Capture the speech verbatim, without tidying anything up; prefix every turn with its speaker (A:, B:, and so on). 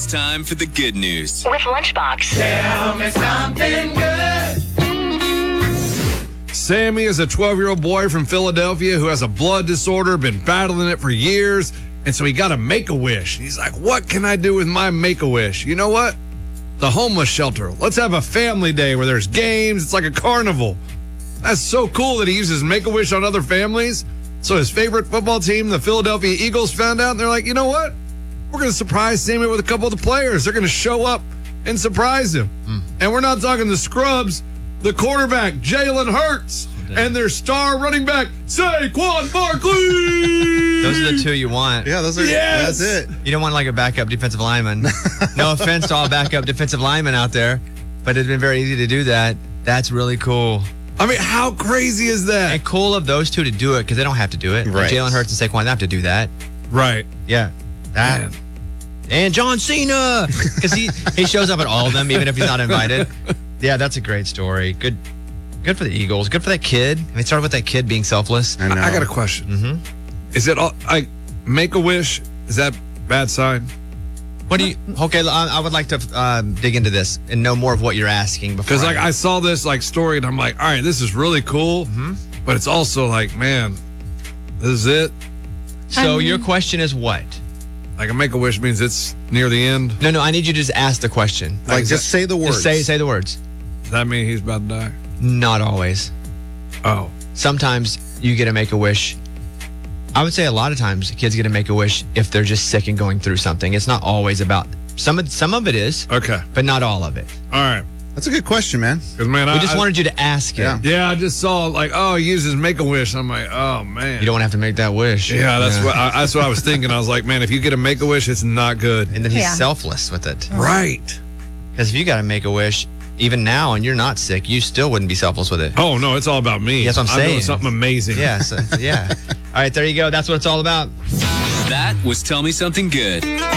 A: It's time for the good news
B: with Lunchbox.
C: Tell me something good.
D: Sammy is a twelve-year-old boy from Philadelphia who has a blood disorder, been battling it for years, and so he got a Make-A-Wish. He's like, what can I do with my Make-A-Wish? You know what? The homeless shelter. Let's have a family day where there's games. It's like a carnival. That's so cool that he uses Make-A-Wish on other families. So his favorite football team, the Philadelphia Eagles, found out, and they're like, you know what? We're going to surprise Sammy with a couple of the players. They're going to show up and surprise him. Mm. And we're not talking the scrubs, the quarterback, Jalen Hurts, oh, and their star running back, Saquon Barkley.
E: Those are the two you want.
F: Yeah, those are.
D: Yes.
F: That's it.
E: You don't want like a backup defensive lineman. No offense to all backup defensive linemen out there, but it's been very easy to do that. That's really cool.
D: I mean, how crazy is that?
E: And cool of those two to do it because they don't have to do it.
F: Right.
E: Like Jalen Hurts and Saquon, they have to do that.
D: Right.
E: Yeah. That.
D: Man.
E: And John Cena, because he, he shows up at all of them, even if he's not invited. Yeah, that's a great story. Good good for the Eagles. Good for that kid. I mean, it started with that kid being selfless.
F: I know.
D: I got a question.
E: Mm-hmm.
D: Is it all, like, Make-A-Wish, is that bad sign?
E: What do you, okay, I, I would like to um, dig into this and know more of what you're asking before.
D: Because, like, I saw this, like, story, and I'm like, all right, this is really cool,
E: Mm-hmm.
D: but it's also like, man, this is it?
E: So your question is what?
D: Like, a Make-A-Wish means it's near the end?
E: No, no, I need you to just ask the question.
F: Like, just say the words.
E: Just say, say the words.
D: Does that mean he's about to die?
E: Not always.
D: Oh.
E: Sometimes you get to make a wish. I would say a lot of times kids get to make a wish if they're just sick and going through something. It's not always about, some of, some of it is,
D: Okay.
E: but not all of it.
D: All right.
F: That's a good question, man.
D: Because, man,
E: We
D: I
E: just
D: I,
E: wanted you to ask it.
F: Yeah.
D: Yeah, I just saw, like, oh, he uses Make-A-Wish. I'm like, oh, man.
E: You don't have to make that wish.
D: Yeah, that's what I, that's what I was thinking. I was like, man, if you get a Make-A-Wish, it's not good.
E: And then he's
B: Yeah.
E: selfless with it.
D: Right.
E: Because if you got to make a wish, even now, and you're not sick, you still wouldn't be selfless with it.
D: Oh, no, it's all about me.
E: That's what I'm
D: I'm doing
E: saying.
D: something amazing.
E: Yeah, so, yeah. All right, there you go. That's what it's all about.
A: That was Tell Me Something Good.